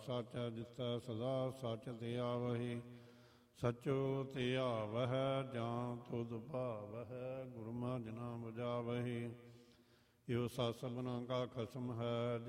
ਸੱਚ ਦਿਸੈ ਸਦਾ ਸੱਚ ਤੇ ਆਵਹੀ, ਸਚੋ ਤੇ ਆਵਹਿ ਜਾਂ ਤੁਧ ਭਾਵਹਿ, ਗੁਰਮੁ ਜਨਾ ਬੁਝਾਵਹੀ। ਇਹੋ ਸਤ ਸਭਨਾ ਕਾ ਖਸਮ ਹੈ,